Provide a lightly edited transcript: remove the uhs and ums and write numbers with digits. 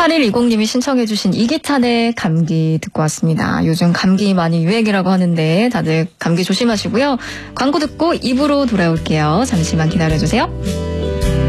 8110님이 신청해주신 이기찬의 감기 듣고 왔습니다. 요즘 감기 많이 유행이라고 하는데 다들 감기 조심하시고요. 광고 듣고 입으로 돌아올게요. 잠시만 기다려주세요.